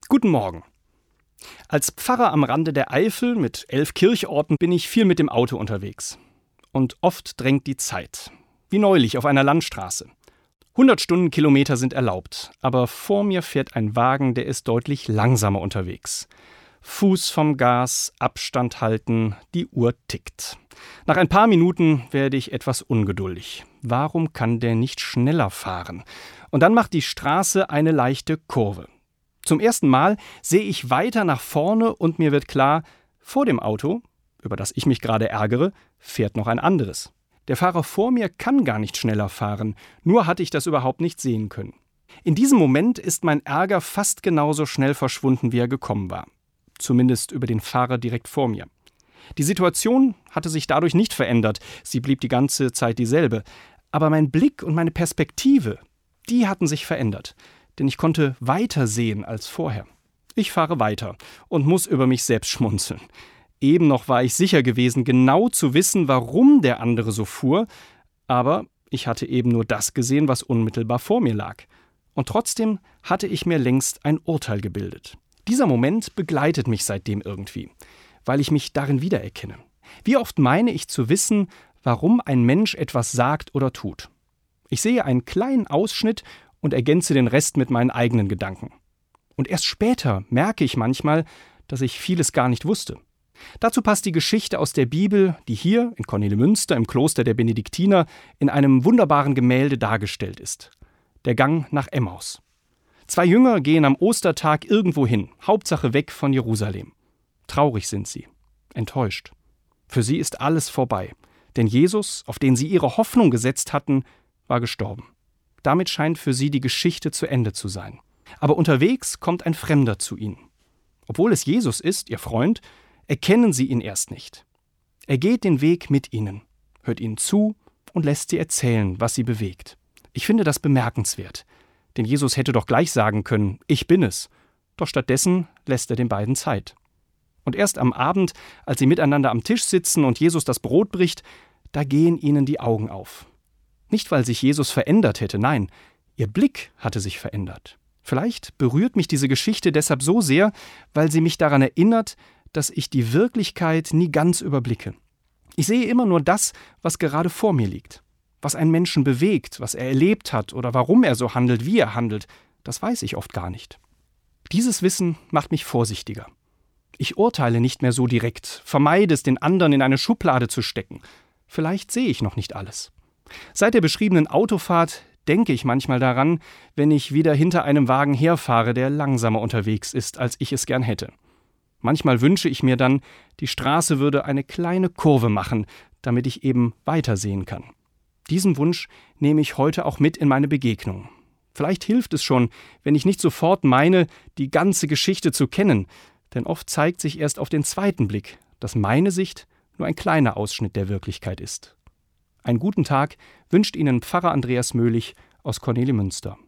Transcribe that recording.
Guten Morgen. Als Pfarrer am Rande der Eifel mit 11 Kirchorten bin ich viel mit dem Auto unterwegs. Und oft drängt die Zeit. Wie neulich auf einer Landstraße. 100 Stundenkilometer sind erlaubt, aber vor mir fährt ein Wagen, der ist deutlich langsamer unterwegs. Fuß vom Gas, Abstand halten, die Uhr tickt. Nach ein paar Minuten werde ich etwas ungeduldig. Warum kann der nicht schneller fahren? Und dann macht die Straße eine leichte Kurve. Zum ersten Mal sehe ich weiter nach vorne und mir wird klar, vor dem Auto, über das ich mich gerade ärgere, fährt noch ein anderes. Der Fahrer vor mir kann gar nicht schneller fahren, nur hatte ich das überhaupt nicht sehen können. In diesem Moment ist mein Ärger fast genauso schnell verschwunden, wie er gekommen war. Zumindest über den Fahrer direkt vor mir. Die Situation hatte sich dadurch nicht verändert, sie blieb die ganze Zeit dieselbe. Aber mein Blick und meine Perspektive, die hatten sich verändert. Denn ich konnte weiter sehen als vorher. Ich fahre weiter und muss über mich selbst schmunzeln. Eben noch war ich sicher gewesen, genau zu wissen, warum der andere so fuhr, aber ich hatte eben nur das gesehen, was unmittelbar vor mir lag. Und trotzdem hatte ich mir längst ein Urteil gebildet. Dieser Moment begleitet mich seitdem irgendwie, weil ich mich darin wiedererkenne. Wie oft meine ich zu wissen, warum ein Mensch etwas sagt oder tut? Ich sehe einen kleinen Ausschnitt und ergänze den Rest mit meinen eigenen Gedanken. Und erst später merke ich manchmal, dass ich vieles gar nicht wusste. Dazu passt die Geschichte aus der Bibel, die hier in Kornelimünster im Kloster der Benediktiner in einem wunderbaren Gemälde dargestellt ist. Der Gang nach Emmaus. 2 Jünger gehen am Ostertag irgendwo hin, Hauptsache weg von Jerusalem. Traurig sind sie, enttäuscht. Für sie ist alles vorbei, denn Jesus, auf den sie ihre Hoffnung gesetzt hatten, war gestorben. Damit scheint für sie die Geschichte zu Ende zu sein. Aber unterwegs kommt ein Fremder zu ihnen. Obwohl es Jesus ist, ihr Freund, erkennen sie ihn erst nicht. Er geht den Weg mit ihnen, hört ihnen zu und lässt sie erzählen, was sie bewegt. Ich finde das bemerkenswert, denn Jesus hätte doch gleich sagen können, ich bin es. Doch stattdessen lässt er den beiden Zeit. Und erst am Abend, als sie miteinander am Tisch sitzen und Jesus das Brot bricht, da gehen ihnen die Augen auf. Nicht, weil sich Jesus verändert hätte, nein, ihr Blick hatte sich verändert. Vielleicht berührt mich diese Geschichte deshalb so sehr, weil sie mich daran erinnert, dass ich die Wirklichkeit nie ganz überblicke. Ich sehe immer nur das, was gerade vor mir liegt. Was einen Menschen bewegt, was er erlebt hat oder warum er so handelt, wie er handelt, das weiß ich oft gar nicht. Dieses Wissen macht mich vorsichtiger. Ich urteile nicht mehr so direkt, vermeide es, den anderen in eine Schublade zu stecken. Vielleicht sehe ich noch nicht alles. Seit der beschriebenen Autofahrt denke ich manchmal daran, wenn ich wieder hinter einem Wagen herfahre, der langsamer unterwegs ist, als ich es gern hätte. Manchmal wünsche ich mir dann, die Straße würde eine kleine Kurve machen, damit ich eben weitersehen kann. Diesen Wunsch nehme ich heute auch mit in meine Begegnung. Vielleicht hilft es schon, wenn ich nicht sofort meine, die ganze Geschichte zu kennen, denn oft zeigt sich erst auf den zweiten Blick, dass meine Sicht nur ein kleiner Ausschnitt der Wirklichkeit ist. Einen guten Tag wünscht Ihnen Pfarrer Andreas Möhlich aus Kornelimünster.